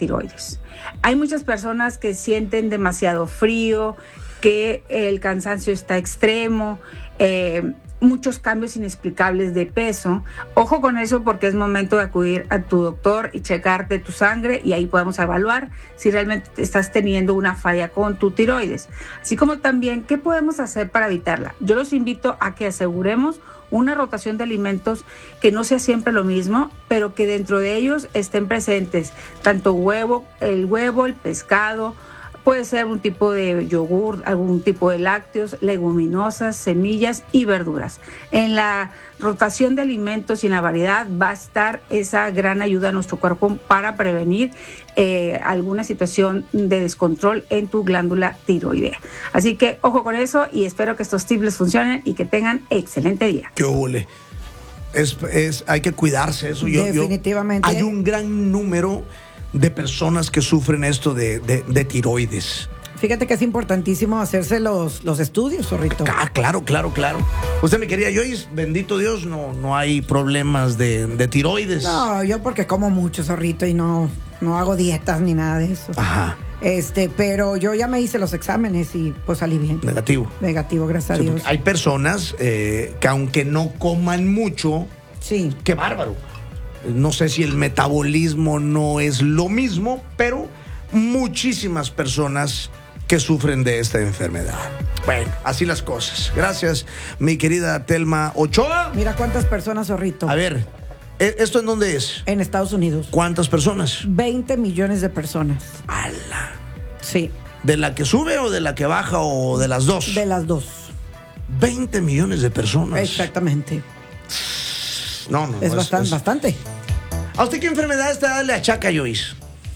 tiroides. Hay muchas personas que sienten demasiado frío, que el cansancio está extremo, muchos cambios inexplicables de peso. Ojo con eso, porque es momento de acudir a tu doctor y checarte tu sangre, y ahí podemos evaluar si realmente estás teniendo una falla con tu tiroides. Así como también, ¿qué podemos hacer para evitarla? Yo los invito a que aseguremos una rotación de alimentos que no sea siempre lo mismo, pero que dentro de ellos estén presentes tanto el pescado, puede ser un tipo de yogur, algún tipo de lácteos, leguminosas, semillas y verduras. En la rotación de alimentos y en la variedad va a estar esa gran ayuda a nuestro cuerpo para prevenir alguna situación de descontrol en tu glándula tiroidea. Así que ojo con eso, y espero que estos tips les funcionen y que tengan excelente día. ¡Qué ole! Hay que cuidarse eso. Definitivamente. Hay un gran número de personas que sufren esto de tiroides. Fíjate que es importantísimo hacerse los estudios, zorrito. Claro. Usted, mi querida Joyce, bendito Dios, no hay problemas de tiroides. No, yo porque como mucho, zorrito, y no hago dietas ni nada de eso. Ajá. Pero yo ya me hice los exámenes y pues salí bien. Negativo, gracias a Dios. Hay personas que aunque no coman mucho, sí, qué bárbaro. No sé si el metabolismo no es lo mismo, pero muchísimas personas que sufren de esta enfermedad. Bueno, así las cosas. Gracias, mi querida Telma Ochoa. Mira cuántas personas, zorrito. A ver, ¿esto en dónde es? En Estados Unidos. ¿Cuántas personas? 20 millones de personas. ¡Hala! Sí. ¿De la que sube o de la que baja o de las dos? De las dos. 20 millones de personas. Exactamente. No. Es bastante. ¿A usted qué enfermedad le achaca, Joyce?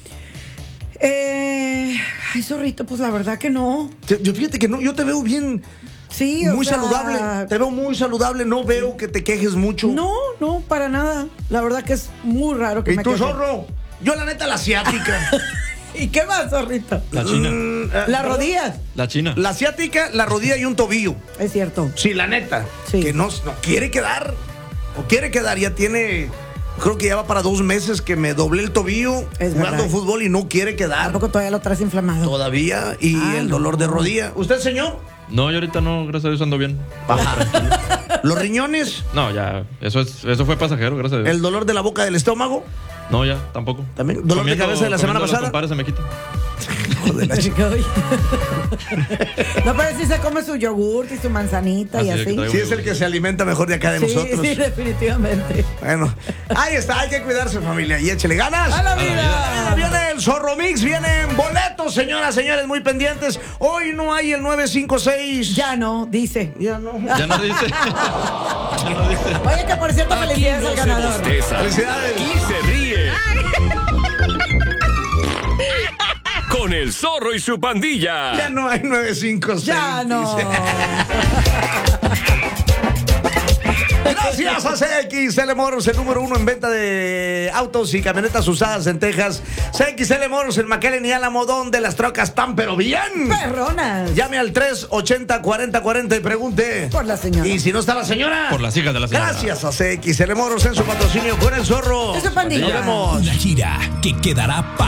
Ay, zorrito, pues la verdad que no. Yo fíjate que no, yo te veo bien. Sí, muy saludable. Te veo muy saludable, no veo que te quejes mucho. No, para nada. La verdad que es muy raro que me queje. ¿Y tú, zorro? Yo, la neta, la asiática. ¿Y qué más, zorrito? La china. Las rodillas. La china. La asiática, la rodilla y un tobillo. Es cierto. Sí, la neta. Sí. Que no quiere quedar. O quiere quedar, ya tiene... Creo que ya va para 2 meses que me doblé el tobillo jugando fútbol y no quiere quedar. Tampoco todavía lo traes inflamado. Todavía. Y el dolor de rodilla. ¿Usted, señor? No, yo ahorita no, gracias a Dios ando bien. ¿Los riñones? No, ya, eso fue pasajero, gracias a Dios. ¿El dolor de la boca del estómago? No, ya, tampoco. ¿También? ¿Dolor de cabeza de la semana pasada? Compadre, se me quita. Joder, la chica. No, pero sí se come su yogur y su manzanita y así. Sí, es el que se alimenta mejor de acá de nosotros. Sí, definitivamente. Bueno, ahí está, hay que cuidarse, familia, y échele ganas. ¡A la vida! Viene el Zorro Mix, vienen boletos, señoras, señores, muy pendientes. Hoy no hay el 956. Ya no, dice. Ya no dice. Oye, que por cierto, felicidades al ganador. Felicidades. Aquí se ríe. Con el Zorro y su pandilla. Ya no hay 956. Ya no. Gracias a CXL Motors, el número 1 en venta de autos y camionetas usadas en Texas. CXL Motors, el McAllen y Álamo, donde las trocas están pero bien perronas. Llame al 380-4040 y pregunte por la señora. Y si no está la señora, por las hijas de la señora. Gracias a CXL Motors en su patrocinio con el Zorro. Eso, pandilla. Nos vemos. Una gira que quedará